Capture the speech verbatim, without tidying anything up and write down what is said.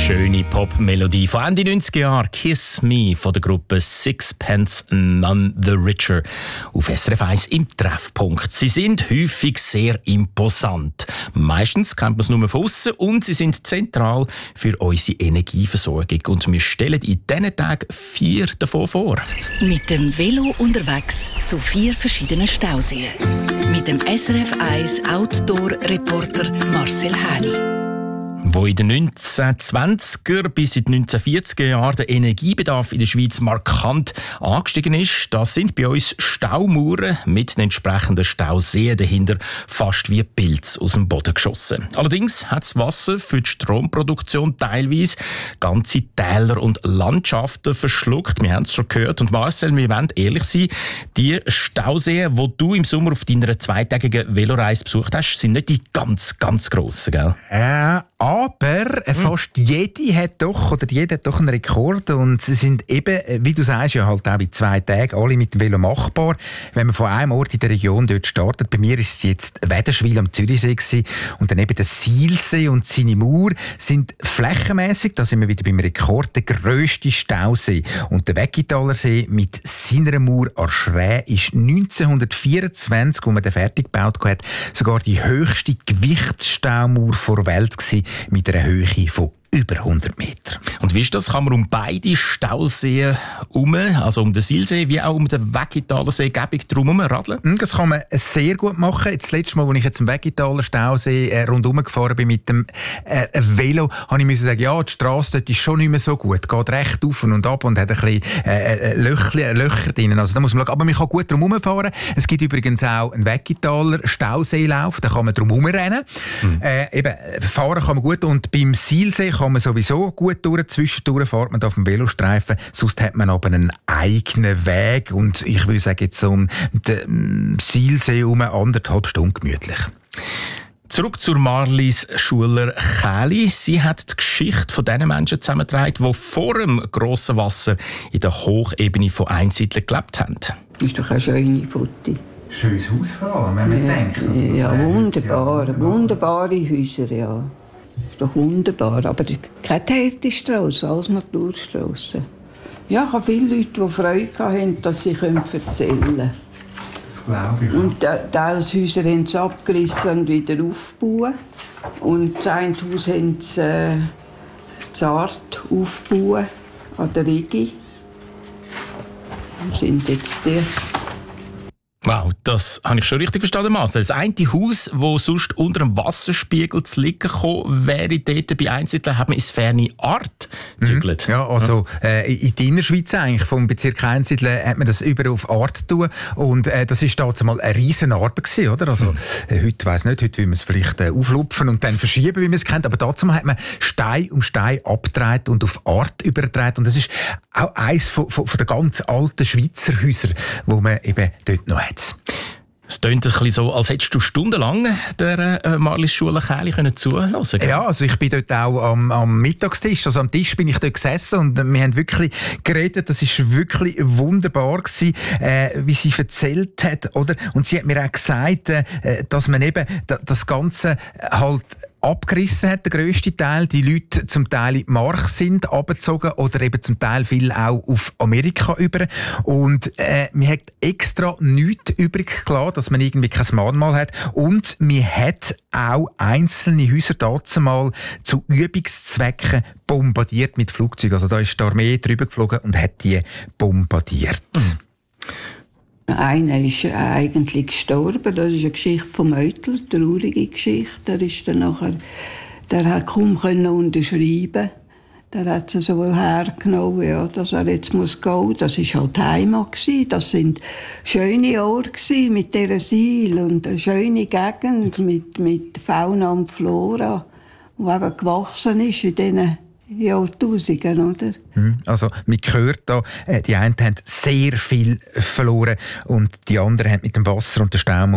Schöne Pop-Melodie von Ende neunziger Jahre. «Kiss Me» von der Gruppe Sixpence None the Richer auf S R F eins im Treffpunkt. Sie sind häufig sehr imposant. Meistens kennt man es nur von aussen und sie sind zentral für unsere Energieversorgung. Und wir stellen in diesen Tagen vier davon vor. Mit dem Velo unterwegs zu vier verschiedenen Stauseen. Mit dem S R F eins Outdoor-Reporter Marcel Häni. Wo in den neunzehnhundertzwanziger bis in die neunzehnhundertvierziger Jahren der Energiebedarf in der Schweiz markant angestiegen ist, das sind bei uns Staumauern mit den entsprechenden Stauseen dahinter fast wie Pilze aus dem Boden geschossen. Allerdings hat das Wasser für die Stromproduktion teilweise ganze Täler und Landschaften verschluckt. Wir haben es schon gehört. Und Marcel, wir wollen ehrlich sein, die Stauseen, die du im Sommer auf deiner zweitägigen Veloreise besucht hast, sind nicht die ganz, ganz grossen, gell? Äh, aber fast jede hat doch, oder jeder hat doch einen Rekord und sie sind eben, wie du sagst, ja halt auch bei zwei Tagen alle mit dem Velo machbar. Wenn man von einem Ort in der Region dort startet, bei mir ist es jetzt Wädenswil am Zürichsee gewesen, und dann eben der Sihlsee und seine Mauer sind flächenmässig, da sind wir wieder beim Rekord, der grösste Stausee. Und der Weggitaler See mit seiner Mauer an Schräh ist neunzehnhundertvierundzwanzig, wo man den fertig gebaut hat, sogar die höchste Gewichtsstaumauer der Welt gewesen, mit einer Höhe von über hundert Meter. Und wie ist das? Kann man um beide Stauseen herum, also um den Sihlsee wie auch um den Weggitaler See, gäbig drumherum radeln? Das kann man sehr gut machen. Das letzte Mal, als ich jetzt am Weggitaler Stausee äh, rundherum gefahren bin mit dem äh, Velo, habe ich müssen sagen, ja, die Strasse dort ist schon nicht mehr so gut. Geht recht auf und ab und hat ein bisschen äh, Löcher, Löcher drin. Also da muss man schauen. Aber man kann gut drumherum fahren. Es gibt übrigens auch einen Weggitaler Stauseelauf, da kann man drumherum rennen. Mhm. Äh, eben, fahren kann man gut. Und beim Sihlsee kann man sowieso gut durch. Zwischendurch fährt man auf dem Velostreifen. Sonst hat man aber einen eigenen Weg. Und ich würde sagen, jetzt um den Sihlsee um anderthalb Stunden gemütlich. Zurück zur Marlies Schuler-Kähli. Sie hat die Geschichte von den Menschen zusammengetragen, die vor dem grossen Wasser in der Hochebene von Einsiedlern gelebt haben. Das ist doch eine schöne Foto. Schönes Haus vor allem, wenn man ja, denkt. Also ja, wunderbar. Ja, wunderbare Häuser, ja. Das ist doch wunderbar. Aber keine Härtestrasse, alles Naturstrasse. Ja, ich habe viele Leute, die Freude hatten, dass sie erzählen können. Das glaube ich. Und teilweise Häuser haben sie abgerissen und wieder aufgebaut. Und das eine Haus haben sie äh, zart aufgebaut, an der Rigi. Und sind jetzt die. Wow, das habe ich schon richtig verstanden, Marcel. Das eine Haus, das sonst unter dem Wasserspiegel zu liegen gekommen wäre, dort bei Einsiedlern, hat man ins ferne Art gezügelt. Mhm. Ja, also äh, in der Innerschweiz eigentlich, vom Bezirk Einsiedlern, hat man das über auf Art tun. Und äh, das war damals mal eine riesen Arbeit gewesen, oder? Also, mhm. äh, heute weiss nicht, heute will man es vielleicht äh, auflupfen und dann verschieben, wie man es kennt. Aber damals hat man Stein um Stein abgedreht und auf Art übergedreht. Und das ist auch eines von, von, von den ganz alten Schweizer Häusern, wo man eben dort noch hat. Es klingt ein bisschen so, als hättest du stundenlang der äh, Marlies Schuler-Kähli zuhören können. Ja, also ich bin dort auch am, am Mittagstisch, also am Tisch bin ich dort gesessen und wir haben wirklich geredet, das ist wirklich wunderbar gewesen, äh, wie sie erzählt hat, oder? Und sie hat mir auch gesagt, äh, dass man eben das Ganze halt abgerissen hat, der grösste Teil. Die Leute zum Teil in die Mark sind abgezogen oder eben zum Teil viel auch auf Amerika über. Und äh, man hat extra nichts übrig gelassen, dass man irgendwie kein Mahnmal hat. Und man hat auch einzelne Häuser dazu mal zu Übungszwecken bombardiert mit Flugzeugen. Also da ist die Armee drüber geflogen und hat die bombardiert. Mhm. Einer ist eigentlich gestorben, das ist eine Geschichte vom Meutel, eine traurige Geschichte. Der ist dann nachher, der hat kaum unterschreiben. Der hat es so hergenommen, ja, dass er jetzt muss gehen. Das war halt die Heimat gewesen. Das sind schöne Orte gewesen, mit dieser Siel und eine schöne Gegend mit, mit Fauna und Flora, die eben gewachsen ist in diesen Jahrtausenden, oder? Also, man hört da, die einen haben sehr viel verloren und die anderen haben mit dem Wasser und der Staum